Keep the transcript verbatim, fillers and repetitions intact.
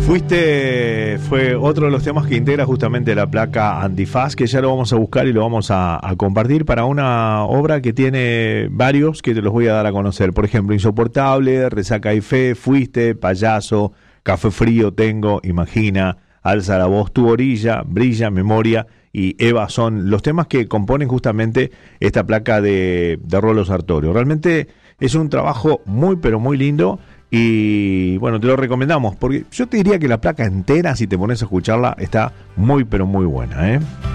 Fuiste fue otro de los temas que integra justamente la placa Antifaz, que ya lo vamos a buscar y lo vamos a, a compartir para una obra que tiene varios que te los voy a dar a conocer. Por ejemplo, Insoportable, Resaca y Fe, Fuiste, Payaso, Café Frío, Tengo, Imagina, Alza la Voz, Tu Orilla, Brilla, Memoria y Eva son los temas que componen justamente esta placa de, de Rolo Sartorio. Realmente es un trabajo muy pero muy lindo. Y bueno, te lo recomendamos, porque yo te diría que la placa entera, si te pones a escucharla, está muy pero muy buena, ¿eh?